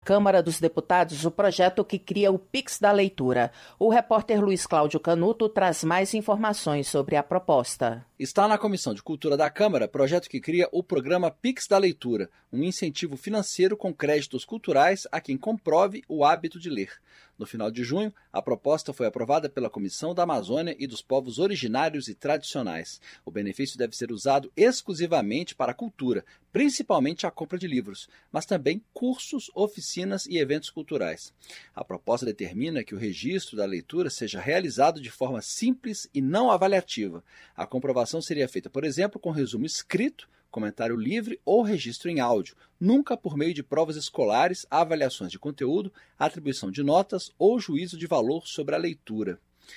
Câmara dos Deputados o projeto que cria o Pix da Leitura. O repórter Luiz Cláudio Canuto traz mais informações sobre a proposta. Está na Comissão de Cultura da Câmara projeto que cria o programa Pix da Leitura, um incentivo financeiro com créditos culturais a quem comprove o hábito de ler. No final de junho, a proposta foi aprovada pela Comissão da Amazônia e dos Povos Originários e Tradicionais. O benefício deve ser usado exclusivamente para a cultura, principalmente a compra de livros, mas também cursos, oficinas e eventos culturais. A proposta determina que o registro da leitura seja realizado de forma simples e não avaliativa. A comprovação seria feita, por exemplo, com resumo escrito, comentário livre ou registro em áudio, nunca por meio de provas escolares, avaliações de conteúdo, atribuição de notas ou juízo de valor sobre a leitura.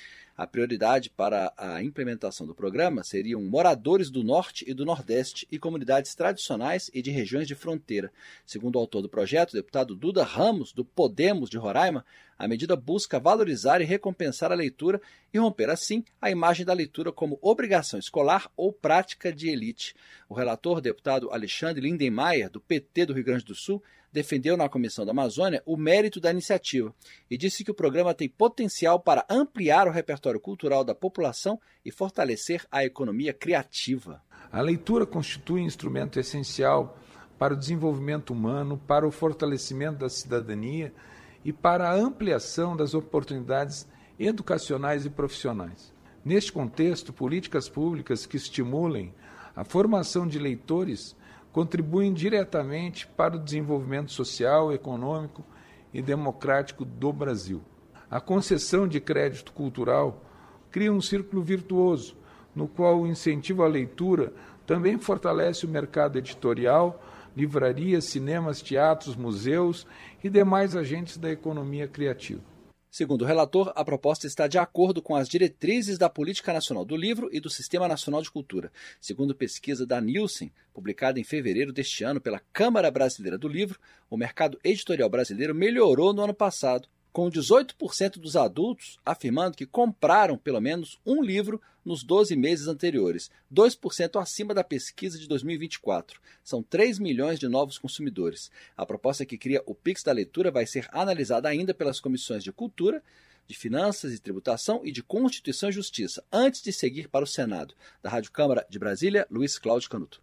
A prioridade para a implementação do programa seriam moradores do Norte e do Nordeste e comunidades tradicionais e de regiões de fronteira. Segundo o autor do projeto, o deputado Duda Ramos, do Podemos de Roraima, a medida busca valorizar e recompensar a leitura e romper, assim, a imagem da leitura como obrigação escolar ou prática de elite. O relator, deputado Alexandre Lindenmayer, do PT do Rio Grande do Sul, defendeu na Comissão da Amazônia o mérito da iniciativa e disse que o programa tem potencial para ampliar o repertório cultural da população e fortalecer a economia criativa. A leitura constitui um instrumento essencial para o desenvolvimento humano, para o fortalecimento da cidadania e para a ampliação das oportunidades educacionais e profissionais. Neste contexto, políticas públicas que estimulem a formação de leitores contribuem diretamente para o desenvolvimento social, econômico e democrático do Brasil. A concessão de crédito cultural cria um círculo virtuoso, no qual o incentivo à leitura também fortalece o mercado editorial, livrarias, cinemas, teatros, museus e demais agentes da economia criativa. Segundo o relator, a proposta está de acordo com as diretrizes da Política Nacional do Livro e do Sistema Nacional de Cultura. Segundo pesquisa da Nielsen, publicada em fevereiro deste ano pela Câmara Brasileira do Livro, o mercado editorial brasileiro melhorou no ano passado, com 18% dos adultos afirmando que compraram pelo menos um livro nos 12 meses anteriores, 2% acima da pesquisa de 2024. São 3 milhões de novos consumidores. A proposta que cria o Pix da Leitura vai ser analisada ainda pelas comissões de Cultura, de Finanças e Tributação e de Constituição e Justiça, antes de seguir para o Senado. Da Rádio Câmara de Brasília, Luiz Cláudio Canuto.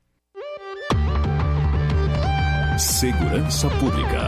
Segurança Pública.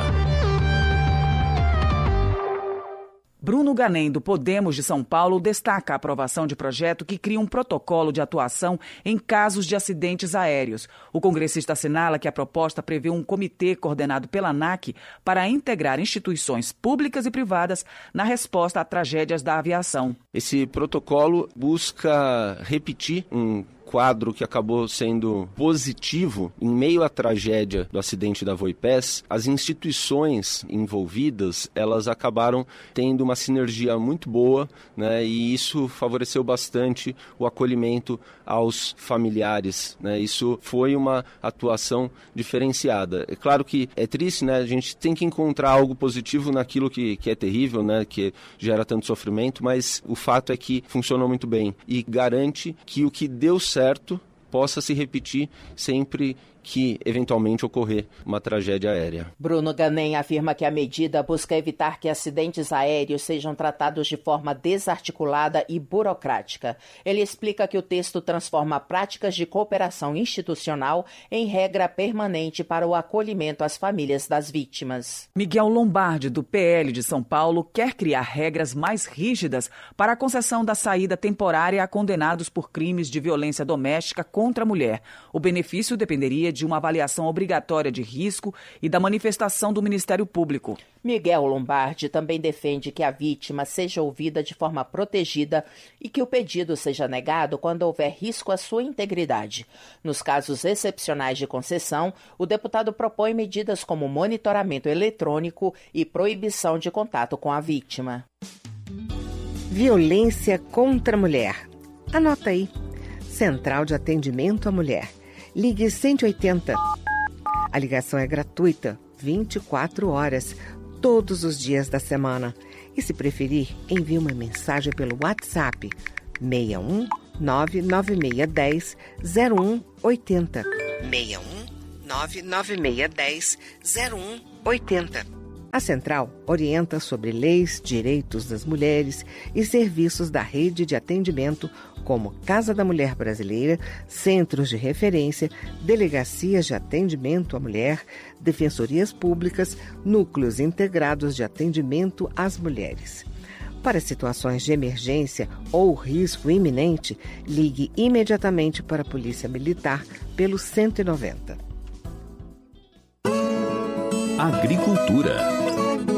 Bruno Ganem, do Podemos de São Paulo, destaca a aprovação de projeto que cria um protocolo de atuação em casos de acidentes aéreos. O congressista assinala que a proposta prevê um comitê coordenado pela ANAC para integrar instituições públicas e privadas na resposta a tragédias da aviação. Esse protocolo busca repetir um quadro que acabou sendo positivo em meio à tragédia do acidente da Voipés. As instituições envolvidas, elas acabaram tendo uma sinergia muito boa, né, e isso favoreceu bastante o acolhimento aos familiares, né. Isso foi uma atuação diferenciada. É claro que é triste, né, a gente tem que encontrar algo positivo naquilo que é terrível, né, que gera tanto sofrimento, mas o fato é que funcionou muito bem e garante que o que deu certo possa se repetir sempre que eventualmente ocorrer uma tragédia aérea. Bruno Ganem afirma que a medida busca evitar que acidentes aéreos sejam tratados de forma desarticulada e burocrática. Ele explica que o texto transforma práticas de cooperação institucional em regra permanente para o acolhimento às famílias das vítimas. Miguel Lombardi, do PL de São Paulo, quer criar regras mais rígidas para a concessão da saída temporária a condenados por crimes de violência doméstica contra a mulher. O benefício dependeria de uma avaliação obrigatória de risco e da manifestação do Ministério Público. Miguel Lombardi também defende que a vítima seja ouvida de forma protegida e que o pedido seja negado quando houver risco à sua integridade. Nos casos excepcionais de concessão, o deputado propõe medidas como monitoramento eletrônico e proibição de contato com a vítima. Violência contra a mulher. Anota aí. Central de Atendimento à Mulher. Ligue 180. A ligação é gratuita, 24 horas, todos os dias da semana. E se preferir, envie uma mensagem pelo WhatsApp 61 99610 0180. 61 99610 0180. A central orienta sobre leis, direitos das mulheres e serviços da rede de atendimento como Casa da Mulher Brasileira, centros de referência, delegacias de atendimento à mulher, defensorias públicas, núcleos integrados de atendimento às mulheres. Para situações de emergência ou risco iminente, ligue imediatamente para a Polícia Militar pelo 190. Agricultura.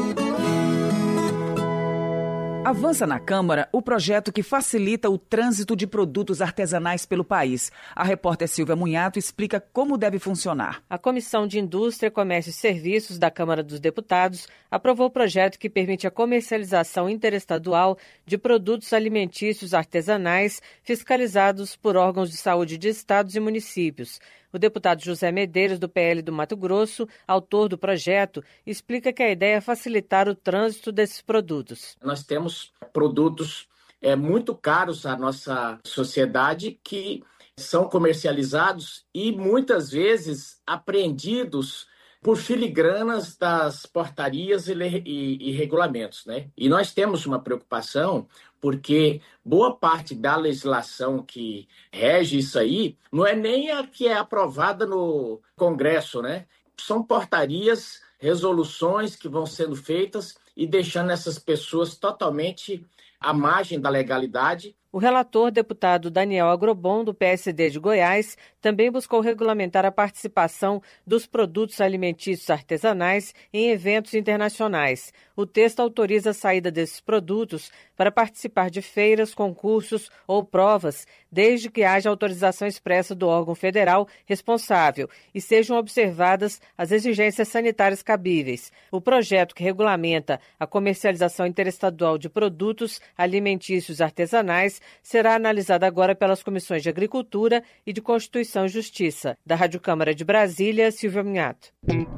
Avança na Câmara o projeto que facilita o trânsito de produtos artesanais pelo país. A repórter Silvia Munhato explica como deve funcionar. A Comissão de Indústria, Comércio e Serviços da Câmara dos Deputados aprovou o projeto que permite a comercialização interestadual de produtos alimentícios artesanais fiscalizados por órgãos de saúde de estados e municípios. O deputado José Medeiros, do PL do Mato Grosso, autor do projeto, explica que a ideia é facilitar o trânsito desses produtos. Nós temos produtos muito caros à nossa sociedade que são comercializados e muitas vezes apreendidos por filigranas das portarias e regulamentos, né? E nós temos uma preocupação porque boa parte da legislação que rege isso aí não é nem a que é aprovada no Congresso, né? São portarias, resoluções que vão sendo feitas e deixando essas pessoas totalmente à margem da legalidade. O relator, deputado Daniel Agrobon, do PSD de Goiás, também buscou regulamentar a participação dos produtos alimentícios artesanais em eventos internacionais. O texto autoriza a saída desses produtos para participar de feiras, concursos ou provas, desde que haja autorização expressa do órgão federal responsável e sejam observadas as exigências sanitárias cabíveis. O projeto que regulamenta a comercialização interestadual de produtos alimentícios artesanais será analisado agora pelas comissões de Agricultura e de Constituição e Justiça. Da Rádio Câmara de Brasília, Silvia Minhato.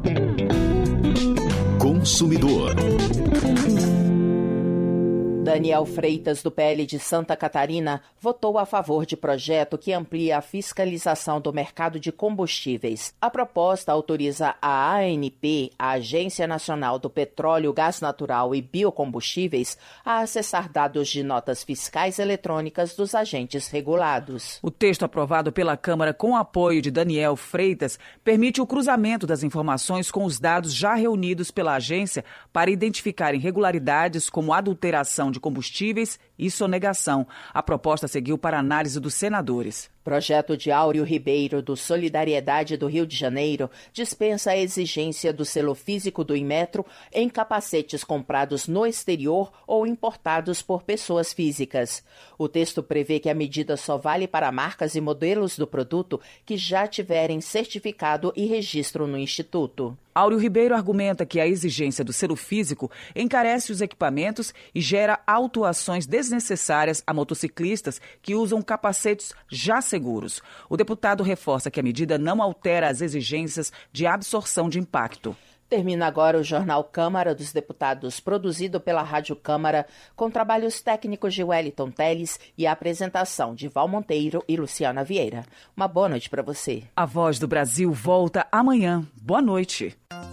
Consumidor. Daniel Freitas, do PL de Santa Catarina, votou a favor de projeto que amplia a fiscalização do mercado de combustíveis. A proposta autoriza a ANP, a Agência Nacional do Petróleo, Gás Natural e Biocombustíveis, a acessar dados de notas fiscais eletrônicas dos agentes regulados. O texto aprovado pela Câmara com apoio de Daniel Freitas permite o cruzamento das informações com os dados já reunidos pela agência para identificar irregularidades como adulteração de combustíveis e sonegação. A proposta seguiu para análise dos senadores. Projeto de Áureo Ribeiro, do Solidariedade do Rio de Janeiro, dispensa a exigência do selo físico do Inmetro em capacetes comprados no exterior ou importados por pessoas físicas. O texto prevê que a medida só vale para marcas e modelos do produto que já tiverem certificado e registro no Instituto. Áureo Ribeiro argumenta que a exigência do selo físico encarece os equipamentos e gera autuações desnecessárias a motociclistas que usam capacetes já seguros. O deputado reforça que a medida não altera as exigências de absorção de impacto. Termina agora o Jornal Câmara dos Deputados, produzido pela Rádio Câmara, com trabalhos técnicos de Wellington Teles e a apresentação de Val Monteiro e Luciana Vieira. Uma boa noite para você. A Voz do Brasil volta amanhã. Boa noite.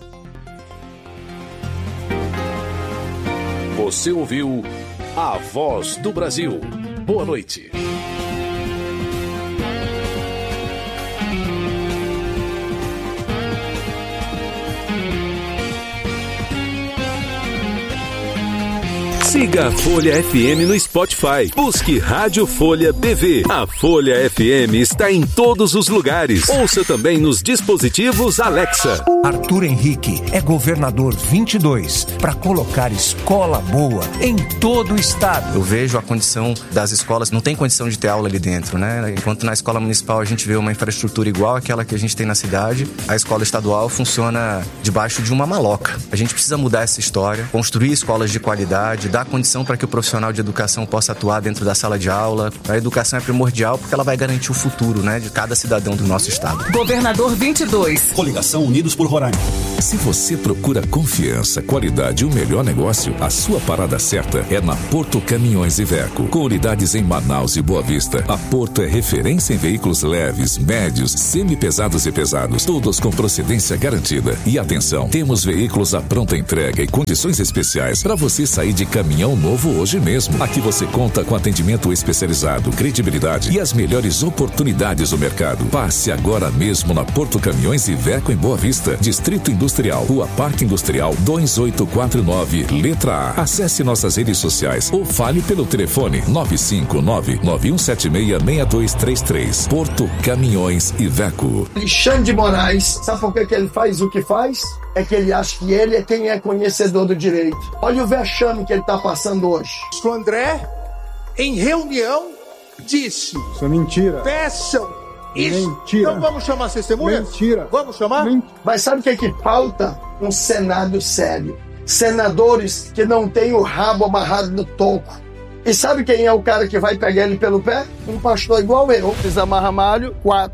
Você ouviu A Voz do Brasil. Boa noite. Siga a Folha FM no Spotify. Busque Rádio Folha BV. A Folha FM está em todos os lugares. Ouça também nos dispositivos Alexa. Arthur Henrique é governador 22 para colocar escola boa em todo o estado. Eu vejo a condição das escolas, não tem condição de ter aula ali dentro, né? Enquanto na escola municipal a gente vê uma infraestrutura igual àquela que a gente tem na cidade, a escola estadual funciona debaixo de uma maloca. A gente precisa mudar essa história, construir escolas de qualidade, dar dar condição para que o profissional de educação possa atuar dentro da sala de aula. A educação é primordial porque ela vai garantir o futuro, né, de cada cidadão do nosso estado. Governador 22. Coligação Unidos por Roraima. Se você procura confiança, qualidade e o melhor negócio, a sua parada certa é na Porto Caminhões Iveco. Com unidades em Manaus e Boa Vista, a Porto é referência em veículos leves, médios, semi-pesados e pesados, todos com procedência garantida. E atenção, temos veículos à pronta entrega e condições especiais para você sair de caminhão novo hoje mesmo. Aqui você conta com atendimento especializado, credibilidade e as melhores oportunidades do mercado. Passe agora mesmo na Porto Caminhões Iveco em Boa Vista, Distrito Industrial, Rua Parque Industrial 2849, letra A. Acesse nossas redes sociais ou fale pelo telefone 959-9176-6233. Porto Caminhões Iveco. Alexandre de Moraes, sabe por que ele faz o que faz? É que ele acha que ele é quem é conhecedor do direito. Olha o vexame que ele está passando hoje. O André, em reunião, disse... Isso é mentira. Peçam isso. Mentira. Então vamos chamar as testemunhas? Mentira. Vamos chamar? Mas sabe o que é que falta? Um Senado sério. Senadores que não têm o rabo amarrado no toco. E sabe quem é o cara que vai pegar ele pelo pé? Um pastor igual eu. Desamarra malho, 4.